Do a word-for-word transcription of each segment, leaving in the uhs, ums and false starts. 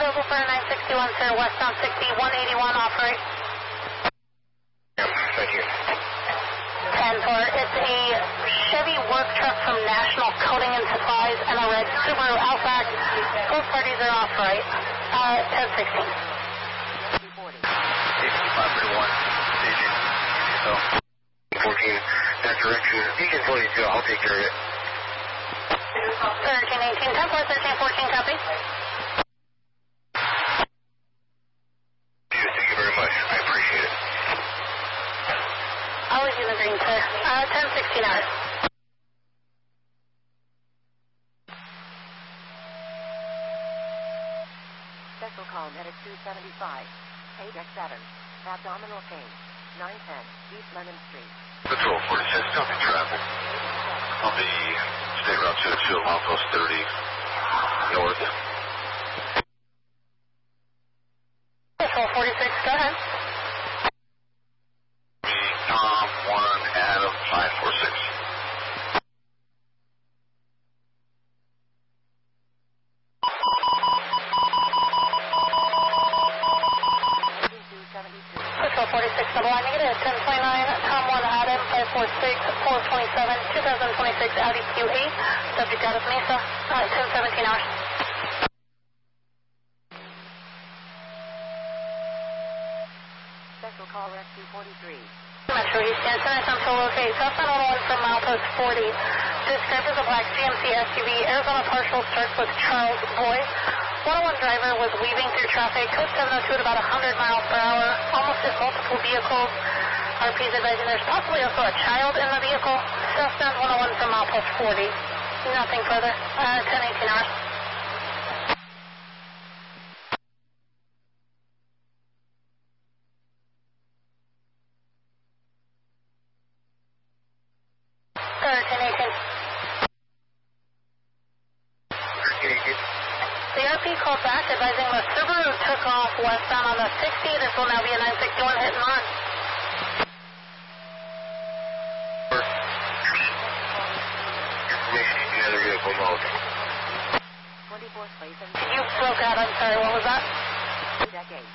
available for a nine sixty-one, sir, westbound sixty, one eighty-one off right. Yep, thank you. ten four, it's a Chevy work truck from National Coating and Supplies and a red Subaru Outback. Both parties are off right. Uh, ten sixteen. sixty-five thirty-one, station. So, fourteen, that direction. Beacon twenty-two, I'll take care of it. thirteen eighteen, ten four, thirteen fourteen, copy. Thank you very much. I appreciate it. Always in the green, sir. Uh, ten sixty-nine. Special call medic two seventy-five. eight X seven. Abdominal pain. nine ten. East Lemon Street. Patrol forty-six, copy traffic. On the State Route two two, milepost thirty north. Patrol forty-six, go ahead. Me, Tom, one, Adam, five four six. Patrol forty-six, double line negative, ten twenty-nine, Tom one, Adam, five four six, four twenty-seven, two thousand twenty-six Audi Q eight, subject out of Mesa, uh, ten seventeen hours. Special call rescue forty-three. Metro East, Anson, I'm to locate southbound one oh one from milepost forty. Described as a black G M C S U V, Arizona partial starts with Charles Boy. one oh one driver was weaving through traffic, code seven oh two at about one hundred miles per hour, almost hit multiple vehicles. R P's advising there's possibly also a child in the vehicle. Southbound one oh one from milepost forty. Nothing further. Uh, ten eighteen hours. thirteen eighteen. The R P called back advising the Subaru took off westbound on the sixty. This will now be a nine sixty-one hit and run. Information, the other vehicle mode. twenty-four plates and You broke out, I'm sorry, what was that? decade.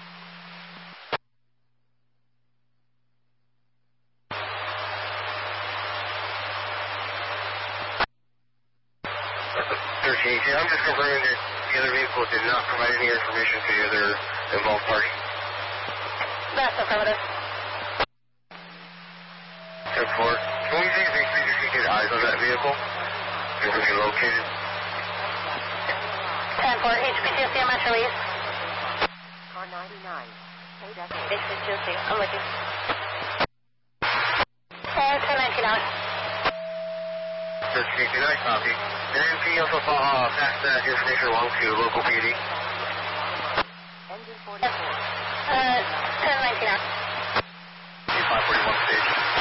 thirteen eighteen, I'm just confirming that the other vehicle did not provide any information to the other involved party. That's affirmative. ten four, can we see if they please just get eyes on that vehicle? If we can locate it. ten four, H P T S C Metro East. Car ninety-nine. eight X H P T S C, I'm with you. Uh, ten nineteen hours. thirteen eighteen, I copy. And anything else will uh, pass that information along to local P D.